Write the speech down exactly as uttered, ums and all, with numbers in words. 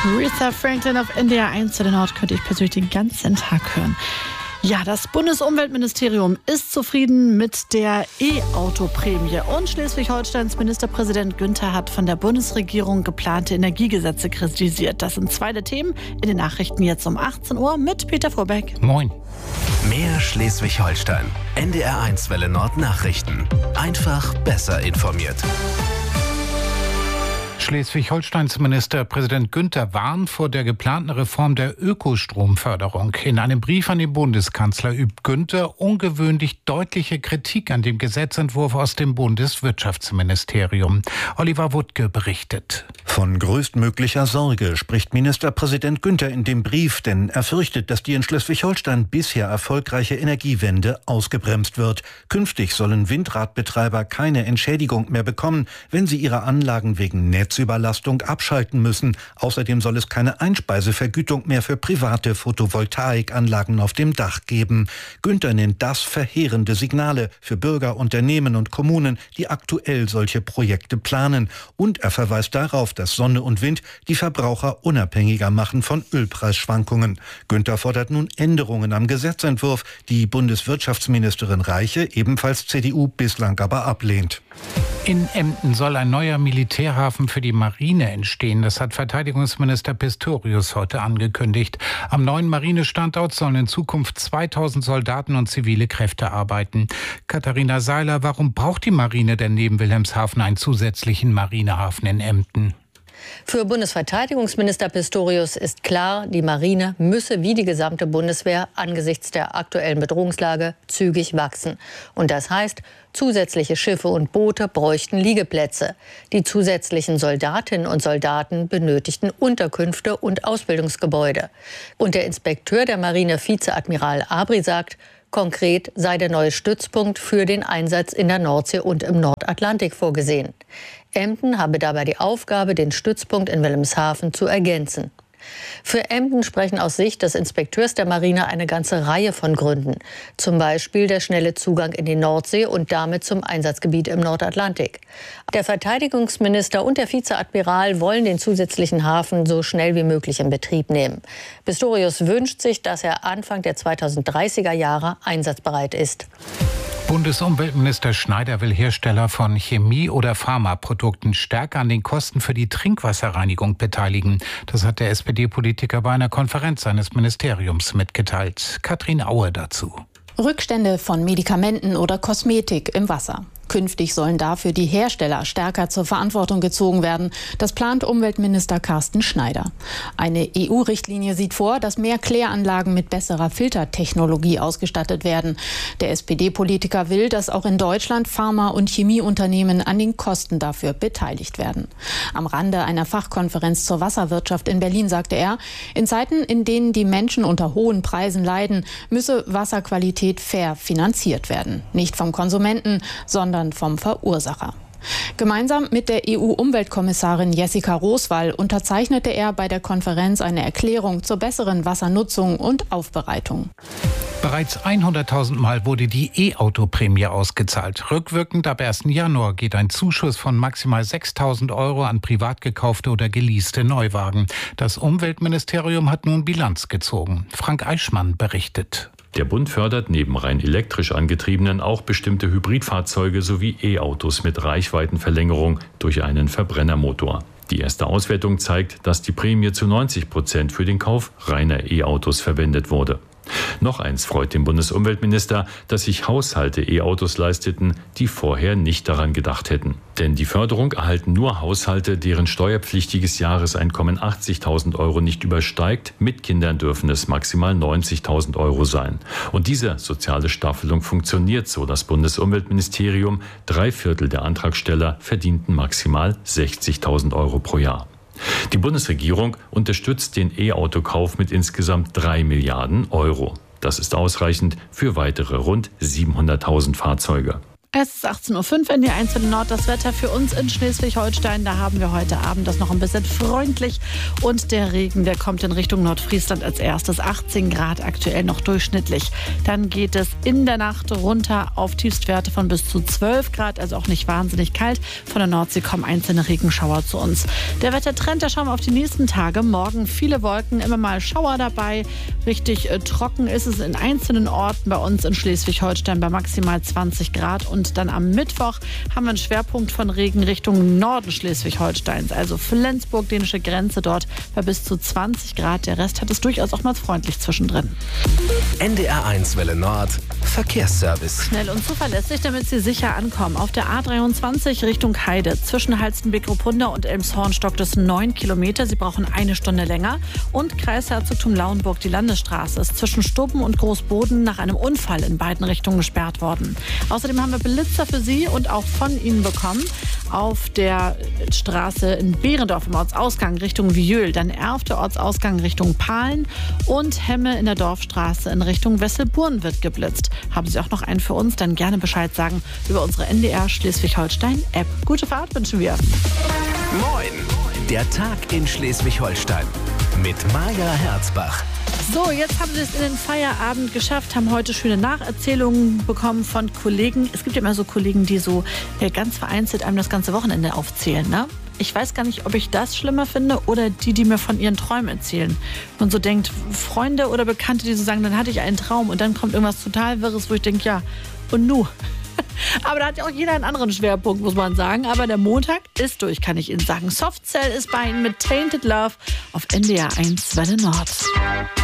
Aretha Franklin auf N D R eins zu den Ort könnte ich persönlich den ganzen Tag hören. Ja, das Bundesumweltministerium ist zufrieden mit der E-Auto-Prämie. Und Schleswig-Holsteins Ministerpräsident Günther hat von der Bundesregierung geplante Energiegesetze kritisiert. Das sind zwei der Themen in den Nachrichten jetzt um achtzehn Uhr mit Peter Vorbeck. Moin. Mehr Schleswig-Holstein. N D R eins Welle Nord Nachrichten. Einfach besser informiert. Schleswig-Holsteins Ministerpräsident Günther warnt vor der geplanten Reform der Ökostromförderung. In einem Brief an den Bundeskanzler übt Günther ungewöhnlich deutliche Kritik an dem Gesetzentwurf aus dem Bundeswirtschaftsministerium. Oliver Wuttke berichtet. Von größtmöglicher Sorge spricht Ministerpräsident Günther in dem Brief, denn er fürchtet, dass die in Schleswig-Holstein bisher erfolgreiche Energiewende ausgebremst wird. Künftig sollen Windradbetreiber keine Entschädigung mehr bekommen, wenn sie ihre Anlagen wegen Netzüberlastung abschalten müssen. Außerdem soll es keine Einspeisevergütung mehr für private Photovoltaikanlagen auf dem Dach geben. Günther nennt das verheerende Signale für Bürger, Unternehmen und Kommunen, die aktuell solche Projekte planen. Und er verweist darauf, dass Sonne und Wind die Verbraucher unabhängiger machen von Ölpreisschwankungen. Günther fordert nun Änderungen am Gesetzentwurf, die Bundeswirtschaftsministerin Reiche, ebenfalls C D U, bislang aber ablehnt. In Emden soll ein neuer Militärhafen für die Marine entstehen. Das hat Verteidigungsminister Pistorius heute angekündigt. Am neuen Marinestandort sollen in Zukunft zweitausend Soldaten und zivile Kräfte arbeiten. Katharina Seiler, warum braucht die Marine denn neben Wilhelmshaven einen zusätzlichen Marinehafen in Emden? Für Bundesverteidigungsminister Pistorius ist klar, die Marine müsse wie die gesamte Bundeswehr angesichts der aktuellen Bedrohungslage zügig wachsen. Und das heißt, zusätzliche Schiffe und Boote bräuchten Liegeplätze. Die zusätzlichen Soldatinnen und Soldaten benötigten Unterkünfte und Ausbildungsgebäude. Und der Inspekteur der Marine, Vizeadmiral Abri, sagt, konkret sei der neue Stützpunkt für den Einsatz in der Nordsee und im Nordatlantik vorgesehen. Emden habe dabei die Aufgabe, den Stützpunkt in Wilhelmshaven zu ergänzen. Für Emden sprechen aus Sicht des Inspekteurs der Marine eine ganze Reihe von Gründen. Zum Beispiel der schnelle Zugang in die Nordsee und damit zum Einsatzgebiet im Nordatlantik. Der Verteidigungsminister und der Vizeadmiral wollen den zusätzlichen Hafen so schnell wie möglich in Betrieb nehmen. Pistorius wünscht sich, dass er Anfang der zweitausenddreißiger Jahre einsatzbereit ist. Bundesumweltminister Schneider will Hersteller von Chemie- oder Pharmaprodukten stärker an den Kosten für die Trinkwasserreinigung beteiligen. Das hat der S P D-Politiker bei einer Konferenz seines Ministeriums mitgeteilt. Katrin Aue dazu. Rückstände von Medikamenten oder Kosmetik im Wasser. Künftig sollen dafür die Hersteller stärker zur Verantwortung gezogen werden. Das plant Umweltminister Carsten Schneider. Eine E U-Richtlinie sieht vor, dass mehr Kläranlagen mit besserer Filtertechnologie ausgestattet werden. Der S P D-Politiker will, dass auch in Deutschland Pharma- und Chemieunternehmen an den Kosten dafür beteiligt werden. Am Rande einer Fachkonferenz zur Wasserwirtschaft in Berlin sagte er, in Zeiten, in denen die Menschen unter hohen Preisen leiden, müsse Wasserqualität fair finanziert werden. Nicht vom Konsumenten, sondern vom Verursacher. Gemeinsam mit der E U-Umweltkommissarin Jessica Roswall unterzeichnete er bei der Konferenz eine Erklärung zur besseren Wassernutzung und Aufbereitung. Bereits hunderttausend Mal wurde die E-Auto-Prämie ausgezahlt. Rückwirkend ab ersten Januar geht ein Zuschuss von maximal sechstausend Euro an privat gekaufte oder geleaste Neuwagen. Das Umweltministerium hat nun Bilanz gezogen. Frank Eichmann berichtet. Der Bund fördert neben rein elektrisch angetriebenen auch bestimmte Hybridfahrzeuge sowie E-Autos mit Reichweitenverlängerung durch einen Verbrennermotor. Die erste Auswertung zeigt, dass die Prämie zu neunzig Prozent für den Kauf reiner E-Autos verwendet wurde. Noch eins freut den Bundesumweltminister, dass sich Haushalte E-Autos leisteten, die vorher nicht daran gedacht hätten. Denn die Förderung erhalten nur Haushalte, deren steuerpflichtiges Jahreseinkommen achtzigtausend Euro nicht übersteigt. Mit Kindern dürfen es maximal neunzigtausend Euro sein. Und diese soziale Staffelung funktioniert, so das Bundesumweltministerium. Drei Viertel der Antragsteller verdienten maximal sechzigtausend Euro pro Jahr. Die Bundesregierung unterstützt den E-Auto-Kauf mit insgesamt drei Milliarden Euro. Das ist ausreichend für weitere rund siebenhunderttausend Fahrzeuge. Es ist achtzehn Uhr fünf in die eins Welle Nord. Das Wetter für uns in Schleswig-Holstein. Da haben wir heute Abend das noch ein bisschen freundlich. Und der Regen, der kommt in Richtung Nordfriesland als erstes. achtzehn Grad aktuell noch durchschnittlich. Dann geht es in der Nacht runter auf Tiefstwerte von bis zu zwölf Grad. Also auch nicht wahnsinnig kalt. Von der Nordsee kommen einzelne Regenschauer zu uns. Der Wettertrend, da schauen wir auf die nächsten Tage. Morgen viele Wolken, immer mal Schauer dabei. Richtig äh, trocken ist es in einzelnen Orten bei uns in Schleswig-Holstein bei maximal zwanzig Grad. Und dann am Mittwoch haben wir einen Schwerpunkt von Regen Richtung Norden Schleswig-Holsteins. Also Flensburg, dänische Grenze dort bei bis zu zwanzig Grad. Der Rest hat es durchaus auch mal freundlich zwischendrin. N D R eins Welle Nord Verkehrsservice. Schnell und zuverlässig, damit Sie sicher ankommen. Auf der A dreiundzwanzig Richtung Heide. Zwischen Halstenbeck-Ruppunda und Elmshorn stockt es neun Kilometer. Sie brauchen eine Stunde länger. Und Kreisherzogtum Lauenburg, die Landesstraße, ist zwischen Stubben und Großboden nach einem Unfall in beiden Richtungen gesperrt worden. Außerdem haben wir Blitzer für Sie und auch von Ihnen bekommen. Auf der Straße in Behrendorf im Ortsausgang Richtung Viöl, dann Erf der Ortsausgang Richtung Pahlen und Hemme in der Dorfstraße in Richtung Wesselburn wird geblitzt. Haben Sie auch noch einen für uns, dann gerne Bescheid sagen über unsere N D R Schleswig-Holstein-App. Gute Fahrt wünschen wir. Moin, der Tag in Schleswig-Holstein mit Maja Herzbach. So, jetzt haben Sie es in den Feierabend geschafft, haben heute schöne Nacherzählungen bekommen von Kollegen. Es gibt ja immer so Kollegen, die so äh, ganz vereinzelt einem das ganze Wochenende aufzählen, ne? Ich weiß gar nicht, ob ich das schlimmer finde oder die, die mir von ihren Träumen erzählen. Man so denkt, Freunde oder Bekannte, die so sagen, dann hatte ich einen Traum und dann kommt irgendwas total Wirres, wo ich denke, ja, und nu? Aber da hat ja auch jeder einen anderen Schwerpunkt, muss man sagen. Aber der Montag ist durch, kann ich Ihnen sagen. Softcell ist bei Ihnen mit Tainted Love auf N D R eins Welle Nord.